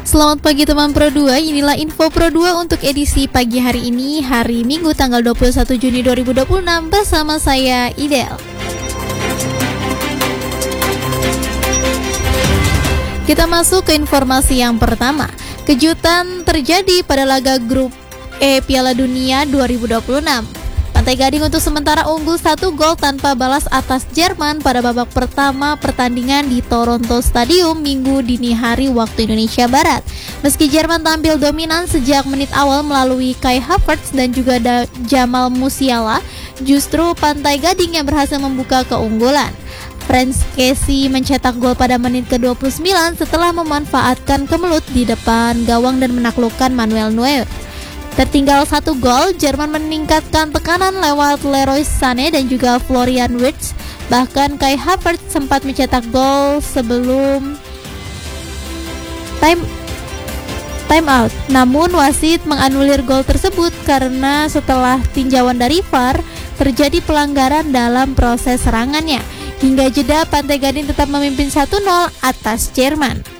Selamat pagi teman Pro 2, inilah info Pro 2 untuk edisi pagi hari ini, hari Minggu tanggal 21 Juni 2026 bersama saya Idel. Kita masuk ke informasi yang pertama. Kejutan terjadi pada laga grup E Piala Dunia 2026. Pantai Gading untuk sementara unggul 1 gol tanpa balas atas Jerman pada babak pertama pertandingan di Toronto Stadium Minggu dini hari waktu Indonesia Barat. Meski Jerman tampil dominan sejak menit awal melalui Kai Havertz dan juga Jamal Musiala, justru Pantai Gading yang berhasil membuka keunggulan. Franz Kessie mencetak gol pada menit ke-29 setelah memanfaatkan kemelut di depan gawang dan menaklukkan Manuel Neuer. Tertinggal 1 gol, Jerman meningkatkan tekanan lewat Leroy Sané dan juga Florian Wirtz. Bahkan Kai Havertz sempat mencetak gol sebelum time out. Namun wasit menganulir gol tersebut karena setelah tinjauan dari VAR terjadi pelanggaran dalam proses serangannya. Hingga jeda, Pantai Gading tetap memimpin 1-0 atas Jerman.